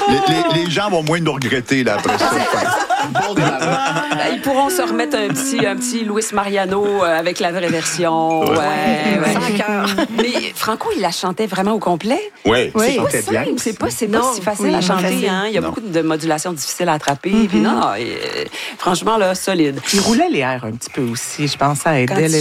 Les gens vont moins nous regretter là, après ça. Ils pourront se remettre un petit Luis Mariano avec la vraie version. Ouais. Sans cœur. Mais Franco, il la chantait vraiment au complet. Oui, c'est pas simple. C'est pas si facile à chanter. Hein. Il y a beaucoup de modulations difficiles à attraper. Puis non, franchement, là, solide. Il roulait les airs un petit peu aussi. Je pense à Edel.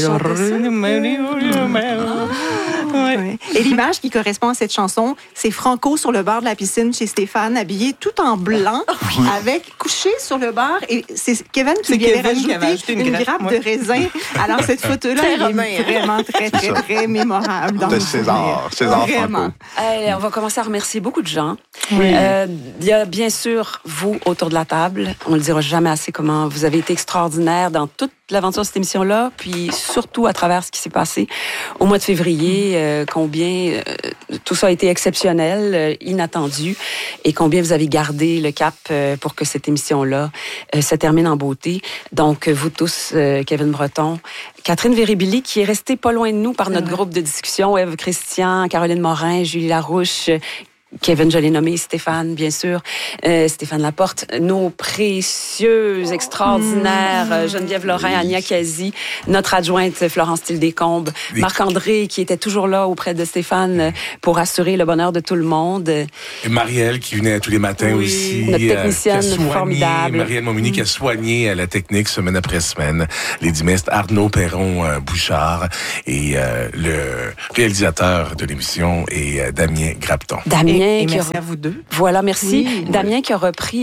Et l'image qui correspond à cette chanson, c'est Franco sur le bord de la piscine chez Stéphane, habillé tout en blanc, avec couché sur le bord. Et c'est Kevin qui lui avait rajouté une grappe de raisin. Alors, cette photo-là, elle est vraiment très mémorable. De César vraiment. Franco. On va commencer à remercier beaucoup de gens. Il y a bien sûr vous autour de la table. On ne le dira jamais assez comment vous avez été extraordinaire dans toute l'aventure de cette émission-là, puis surtout à travers ce qui s'est passé au mois de février, combien tout ça a été exceptionnel, inattendu, et combien vous avez gardé le cap pour que cette émission-là se termine en beauté. Donc, vous tous, Kevin Breton, Catherine Véribili, qui est restée pas loin de nous par notre groupe de discussion, Ève Christian, Caroline Morin, Julie Larouche, Kevin, je l'ai nommé, Stéphane, bien sûr, Stéphane Laporte, nos précieuses, extraordinaires, Geneviève Lorrain, Ania Kazi, notre adjointe Florence Tildécombe, Marc-André, qui était toujours là auprès de Stéphane pour assurer le bonheur de tout le monde. Et Marielle, qui venait tous les matins aussi. Notre technicienne formidable. Marielle Momini, qui a soigné la technique semaine après semaine. Les dimestres Arnaud Perron-Bouchard et le réalisateur de l'émission est Damien Grapton. Et merci à vous deux. Voilà, merci. Damien qui a repris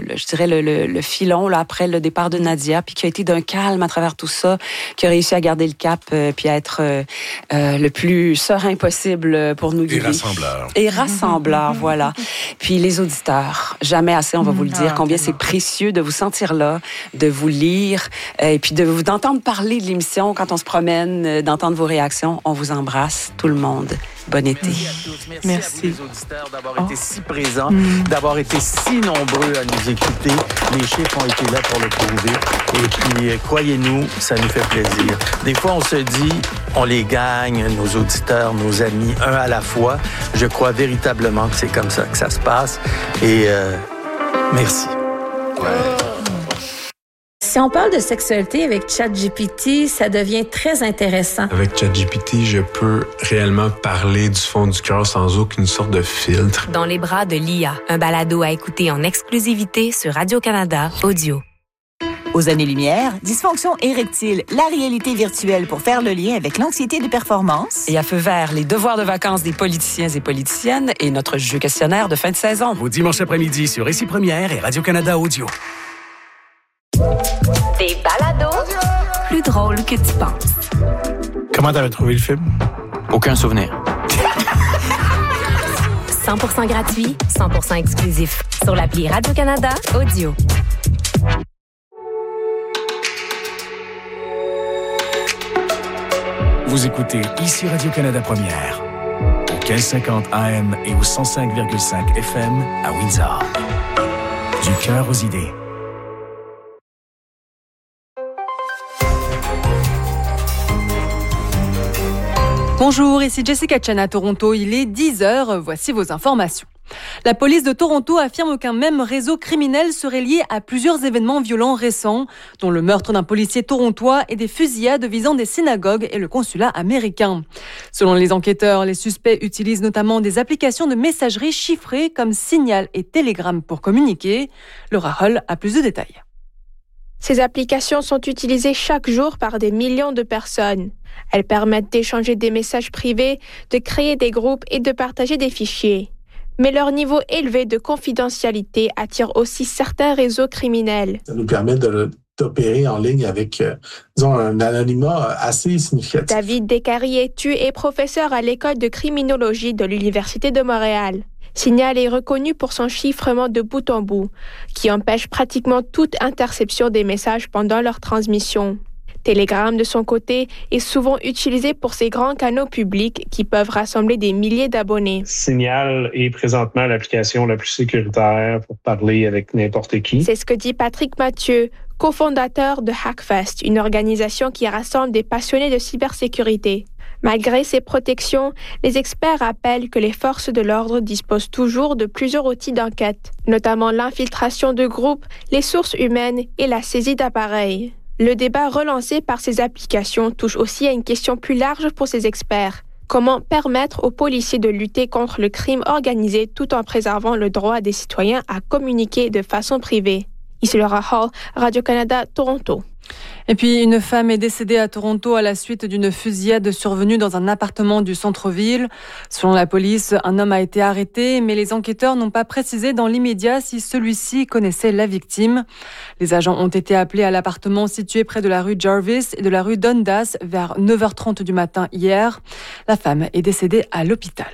le filon là, après le départ de Nadia, puis qui a été d'un calme à travers tout ça, qui a réussi à garder le cap, puis à être le plus serein possible pour nous guider. Et rassembleur, voilà. Puis les auditeurs, jamais assez, on va vous le dire, combien c'est précieux de vous sentir là, de vous lire, et puis d'entendre parler de l'émission quand on se promène, d'entendre vos réactions. On vous embrasse, tout le monde. Bon été. Merci à tous les auditeurs d'avoir été si présents, d'avoir été si nombreux à nous écouter. Les chiffres ont été là pour le prouver. Et puis, croyez-nous, ça nous fait plaisir. Des fois, on se dit, on les gagne, nos auditeurs, nos amis, un à la fois. Je crois véritablement que c'est comme ça que ça se passe. Et merci. Si on parle de sexualité avec ChatGPT, ça devient très intéressant. Avec ChatGPT, je peux réellement parler du fond du cœur sans aucune sorte de filtre. Dans les bras de l'IA, un balado à écouter en exclusivité sur Radio-Canada Audio. Aux années-lumière, dysfonction érectile, la réalité virtuelle pour faire le lien avec l'anxiété de performance. Et à feu vert, les devoirs de vacances des politiciens et politiciennes et notre jeu questionnaire de fin de saison. Au dimanche après-midi sur Récit Première et Radio-Canada Audio. Des balados plus drôles que tu penses. Comment t'avais trouvé le film? Aucun souvenir. 100% gratuit, 100% exclusif. Sur l'appli Radio-Canada Audio. Vous écoutez ici Radio-Canada Première, au 1550 AM et au 105,5 FM à Windsor. Du cœur aux idées. Bonjour, ici Jessica Chen à Toronto. Il est 10h. Voici vos informations. La police de Toronto affirme qu'un même réseau criminel serait lié à plusieurs événements violents récents, dont le meurtre d'un policier torontois et des fusillades visant des synagogues et le consulat américain. Selon les enquêteurs, les suspects utilisent notamment des applications de messagerie chiffrées comme Signal et Telegram pour communiquer. Laura Hull a plus de détails. Ces applications sont utilisées chaque jour par des millions de personnes. Elles permettent d'échanger des messages privés, de créer des groupes et de partager des fichiers. Mais leur niveau élevé de confidentialité attire aussi certains réseaux criminels. Ça nous permet d'opérer en ligne avec, un anonymat assez significatif. David Descarrier-Tu est professeur à l'école de criminologie de l'Université de Montréal. Signal est reconnu pour son chiffrement de bout en bout, qui empêche pratiquement toute interception des messages pendant leur transmission. Telegram, de son côté, est souvent utilisé pour ses grands canaux publics qui peuvent rassembler des milliers d'abonnés. Signal est présentement l'application la plus sécuritaire pour parler avec n'importe qui. C'est ce que dit Patrick Mathieu, cofondateur de Hackfest, une organisation qui rassemble des passionnés de cybersécurité. Malgré ces protections, les experts rappellent que les forces de l'ordre disposent toujours de plusieurs outils d'enquête, notamment l'infiltration de groupes, les sources humaines et la saisie d'appareils. Le débat relancé par ces applications touche aussi à une question plus large pour ces experts. Comment permettre aux policiers de lutter contre le crime organisé tout en préservant le droit des citoyens à communiquer de façon privée? Ici Laura Hall, Radio-Canada, Toronto. Et puis, une femme est décédée à Toronto à la suite d'une fusillade survenue dans un appartement du centre-ville. Selon la police, un homme a été arrêté, mais les enquêteurs n'ont pas précisé dans l'immédiat si celui-ci connaissait la victime. Les agents ont été appelés à l'appartement situé près de la rue Jarvis et de la rue Dundas vers 9h30 du matin hier. La femme est décédée à l'hôpital.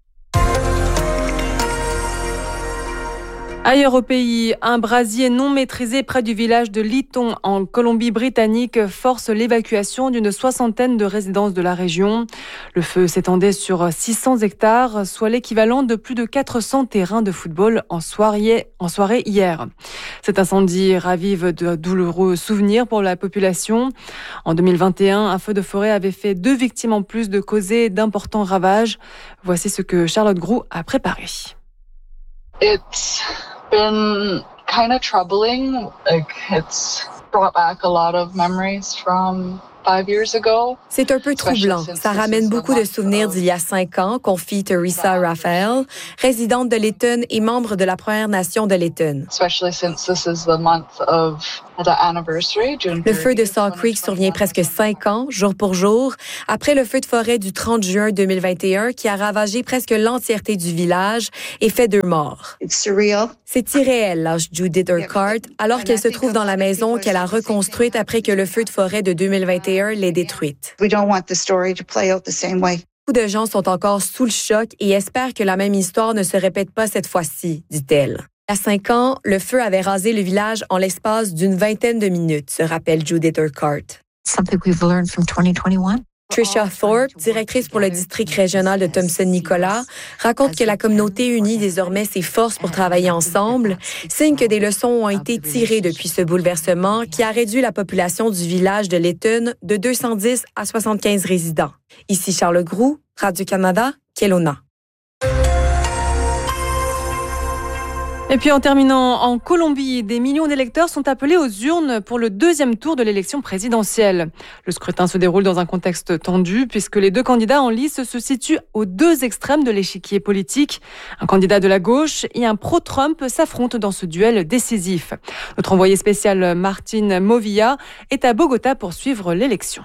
Ailleurs au pays, un brasier non maîtrisé près du village de Lytton, en Colombie-Britannique, force l'évacuation d'une 60aine de résidences de la région. Le feu s'étendait sur 600 hectares, soit l'équivalent de plus de 400 terrains de football en soirée hier. Cet incendie ravive de douloureux souvenirs pour la population. En 2021, un feu de forêt avait fait 2 victimes en plus de causer d'importants ravages. Voici ce que Charlotte Groux a préparé. It's been kind of troubling. It's brought back a lot of memories from 5 years ago. C'est un peu troublant. Ça ramène beaucoup de souvenirs d'il y a 5 ans, confie Teresa Raphael, résidente de Lytton et membre de la Première Nation de Lytton. Le feu de Salt Creek survient presque 5 ans, jour pour jour, après le feu de forêt du 30 juin 2021 qui a ravagé presque l'entièreté du village et fait 2 morts. C'est irréel, lâche Judith Urquhart, alors qu'elle se trouve dans la maison qu'elle a reconstruite après que le feu de forêt de 2021 l'ait détruite. Beaucoup de gens sont encore sous le choc et espèrent que la même histoire ne se répète pas cette fois-ci, dit-elle. Il y a 5 ans, le feu avait rasé le village en l'espace d'une 20aine de minutes, se rappelle Judith Urquhart. Tricia Thorpe, directrice pour le district régional de Thompson-Nicolas, raconte que la communauté unit désormais ses forces pour travailler ensemble, signe que des leçons ont été tirées depuis ce bouleversement qui a réduit la population du village de Lytton de 210 à 75 résidents. Ici Charles Groux, Radio-Canada, Kelowna. Et puis en terminant, en Colombie, des millions d'électeurs sont appelés aux urnes pour le 2e tour de l'élection présidentielle. Le scrutin se déroule dans un contexte tendu puisque les 2 candidats en lice se situent aux 2 extrêmes de l'échiquier politique. Un candidat de la gauche et un pro-Trump s'affrontent dans ce duel décisif. Notre envoyé spécial Martin Movilla est à Bogota pour suivre l'élection.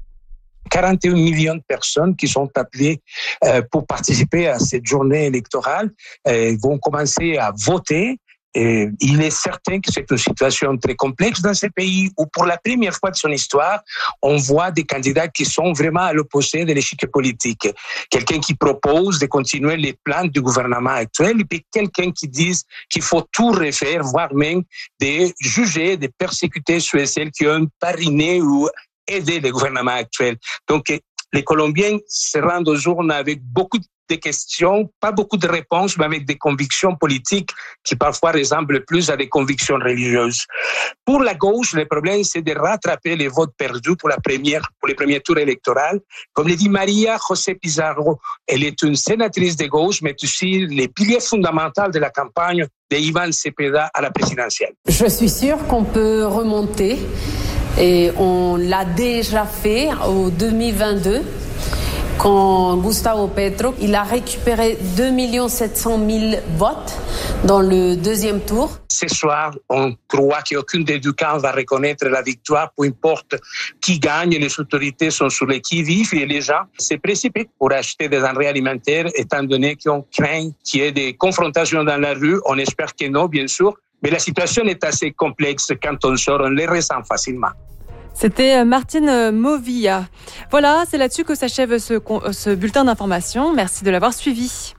41 millions de personnes qui sont appelées pour participer à cette journée électorale vont commencer à voter. Et il est certain que c'est une situation très complexe dans ce pays où, pour la première fois de son histoire, on voit des candidats qui sont vraiment à l'opposé de l'échiquier politique. Quelqu'un qui propose de continuer les plans du gouvernement actuel et puis quelqu'un qui dit qu'il faut tout refaire, voire même de juger, de persécuter ceux et celles qui ont parrainé ou aider le gouvernement actuel. Donc, les Colombiens se rendent aux urnes avec beaucoup de questions, pas beaucoup de réponses, mais avec des convictions politiques qui parfois ressemblent plus à des convictions religieuses. Pour la gauche, le problème, c'est de rattraper les votes perdus pour les premiers tours électoraux. Comme le dit Maria José Pizarro, elle est une sénatrice de gauche, mais aussi les piliers fondamentaux de la campagne de Iván Cepeda à la présidentielle. Je suis sûre qu'on peut remonter. Et on l'a déjà fait au 2022, quand Gustavo Petro, il a récupéré 2 700 000 votes dans le 2e tour. Ce soir, on croit qu'aucun des 2 camps va reconnaître la victoire, peu importe qui gagne. Les autorités sont sur les qui-vive et les gens se précipitent pour acheter des denrées alimentaires, étant donné qu'on craint qu'il y ait des confrontations dans la rue. On espère que non, bien sûr. Mais la situation est assez complexe. Quand on sort, on les ressent facilement. C'était Martine Movilla. Voilà, c'est là-dessus que s'achève ce bulletin d'information. Merci de l'avoir suivi.